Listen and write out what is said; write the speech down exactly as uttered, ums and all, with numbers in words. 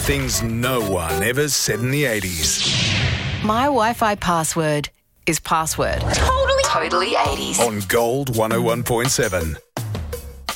Things no one ever said in the eighties. My Wi-Fi password is password. Totally. Totally eighties. On Gold one oh one point seven.